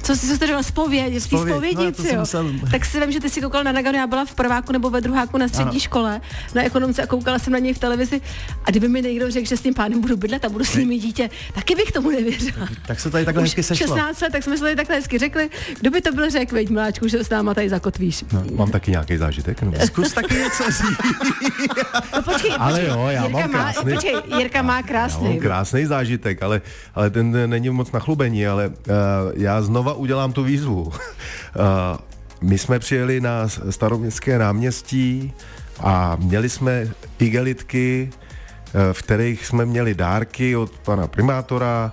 Co jsi to dělal v té zpovědnici, jo. Tak si vím, že ty jsi koukal na Nagano, já byla v prváku nebo ve druháku na střední škole, na ekonomce a koukala jsem na něj v televizi a kdyby mi někdo řekl, že s tím pánem budu bydlet a budu s ním mít dítě, taky bych tomu nevěřila. Tak se tady takhle hezky sešlo. 16 let, tak jsme se tady takhle hezky řekli, kdo by to byl řekl, veď miláčku, že s náma tady zakotvíš. No, mám taky nějaký zážitek? Nebo? Zkus taky něco říct. No počkej, ale jo, já mám krásný. Jirka má krásný. Já mám krásný zážitek, ale ten není moc na chlubení, ale já znova udělám tu výzvu. My jsme přijeli na Staroměstské náměstí a měli jsme igelitky, v kterých jsme měli dárky od pana primátora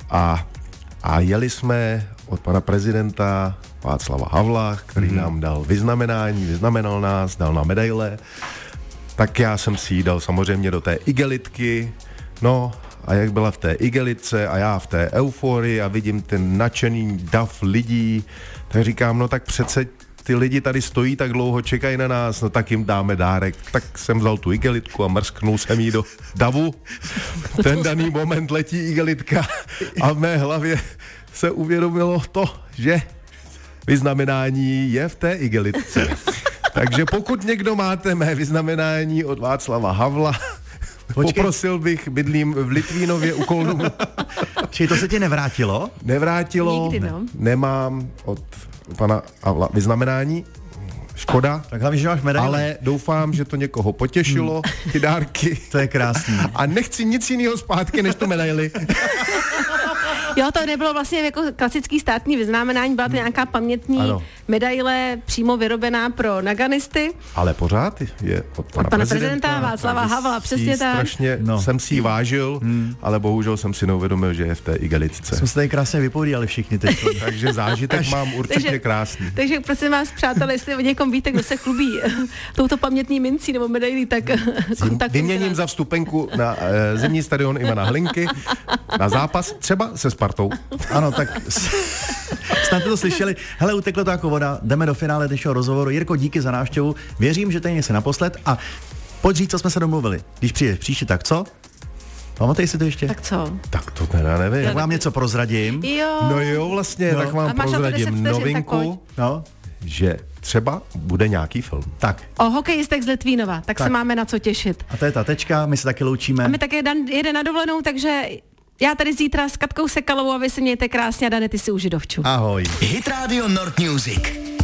a jeli jsme od pana prezidenta Václava Havla, který nám dal vyznamenal nás, dal nám medaile. Tak já jsem si ji dal samozřejmě do té igelitky, no a jak byla v té igelitce a já v té euforii a vidím ten nadšený dav lidí, tak říkám, no tak přece ty lidi tady stojí tak dlouho, čekají na nás, no tak jim dáme dárek. Tak jsem vzal tu igelitku a mrsknul jsem jí do davu. Ten daný moment letí igelitka a v mé hlavě se uvědomilo to, že vyznamenání je v té igelitce. Takže pokud někdo máte mé vyznamenání od Václava Havla, poprosil bych, bydlím v Litvínově u Kolnumu. Čili to se ti nevrátilo? Nevrátilo, nikdy, no. Nemám od pana Havla vyznamenání. Škoda. Tak hlavně, že máš medaili. Ale doufám, že to někoho potěšilo, ty dárky. To je krásný. A nechci nic jiného zpátky, než tu medaili. Jo, to nebylo vlastně jako klasický státní vyznamenání, byla to nějaká pamětní medaile přímo vyrobená pro naganisty. Ale pořád je od pana prezidenta Václava Havla, přesně tak. Strašně jsem si ji vážil, ale bohužel jsem si neuvědomil, že je v té igelitce. Jsme se tady krásně vypovídali všichni teď. Takže zážitek mám určitě krásný. Takže prosím vás, přátelé, jestli o někom víte, kdo se chlubí touto pamětní mincí nebo medailí, tak kontaktujte. Vyměním za vstupenku na zimní stadion Ivana Hlinky na zápas třeba se Spartou. Ano, tak snad to slyšeli. Hele, uteklo to jako voda, jdeme do finále dnešního rozhovoru. Jirko, díky za návštěvu. Věřím, že tady se naposled a pojď říct, co jsme se domluvili. Když přijdeš příště, tak co? Pamatej si to ještě? Tak co? Tak to teda nevím. Tak vám něco prozradím. Jo. No jo, vlastně, tak vám prozradím novinku, že třeba bude nějaký film. Tak. O hokejistech z Litvínova, tak se máme na co těšit. A to je ta tečka, my se taky loučíme. A my také jede na dovolenou, takže já tady zítra s Katkou Sekalovou a vy se mějte krásně a Dane, ty si užij dovču. Ahoj. Hit Radio Nord Music.